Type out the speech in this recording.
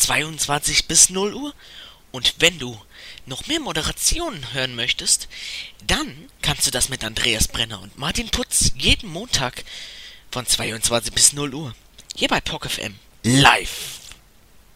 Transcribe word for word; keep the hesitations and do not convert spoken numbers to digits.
zweiundzwanzig bis null Uhr. Und wenn du noch mehr Moderationen hören möchtest, dann kannst du das mit Andreas Brenner und Martin Putz jeden Montag von zweiundzwanzig bis null Uhr. Hier bei P O C F M. Live.